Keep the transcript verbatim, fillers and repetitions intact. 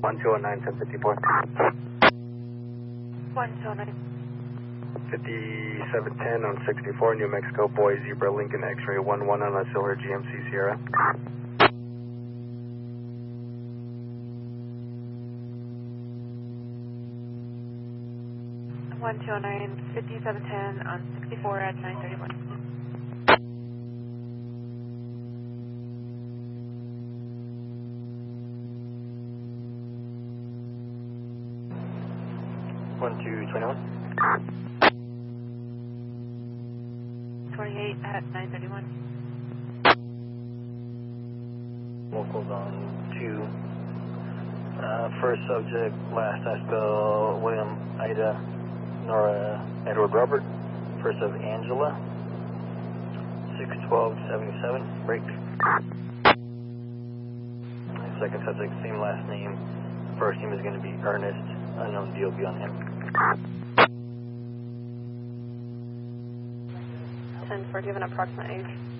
one two oh nine, ten fifty-four. one two oh nine. fifty-seven ten on sixty-four, New Mexico, Boy, Zebra, Lincoln, X-ray, one one on a Silver G M C Sierra. one two oh nine, fifty-seven ten on sixty-four at nine thirty-one. one two twenty-one. twenty-eight at nine thirty-one. Locals on two. Uh, first subject, last I spell William, Ida, Nora, Edward, Robert. First of Angela. six twelve seventy-seven. Break. Second subject, same last name. First name is going to be Ernest. Unknown D O B on him. ten four, do you have an approximate age?